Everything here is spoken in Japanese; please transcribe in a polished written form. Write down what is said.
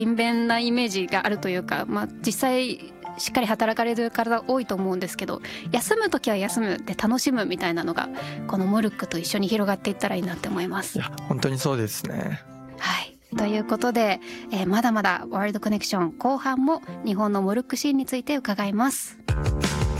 勤勉なイメージがあるというか、実際しっかり働かれる方多いと思うんですけど、休む時は休むで楽しむみたいなのがこのモルックと一緒に広がっていったらいいなって思います。 いや本当にそうですね。 はい、ということで、まだまだワールドコネクション後半も日本のモルックシーンについて伺います。